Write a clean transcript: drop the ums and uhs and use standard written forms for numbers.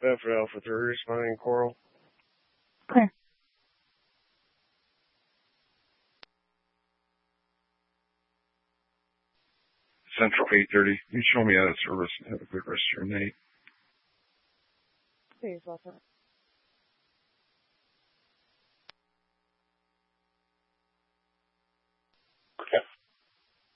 Bedford Alpha 3, responding Coral. Clear. Central 830. You show me out of service and have a good rest of your night. Please, welcome.